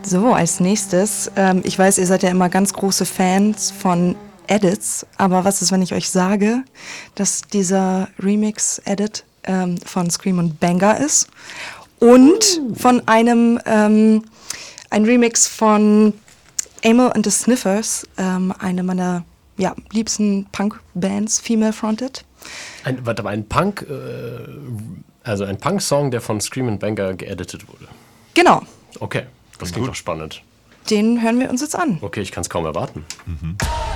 So, als nächstes, ich weiß, ihr seid ja immer ganz große Fans von Edits, aber was ist, wenn ich euch sage, dass dieser Remix-Edit von Scream und Banger ist und von ein Remix von Amyl and the Sniffers, eine meiner liebsten Punk-Bands, female-fronted. Ein Punk-Song, der von Scream and Banger geeditet wurde. Genau. Okay, das klingt doch spannend. Den hören wir uns jetzt an. Okay, ich kann es kaum erwarten.